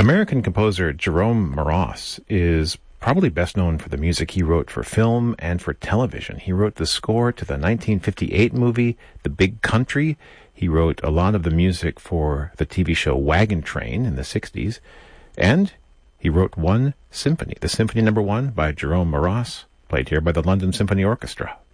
American composer Jerome Moross is probably best known for the music he wrote for film and for television. He wrote the score to the 1958 movie The Big Country. He wrote a lot of the music for the TV show Wagon Train in the 60s. And he wrote one symphony, the Symphony No. 1 by Jerome Moross, played here by the London Symphony Orchestra.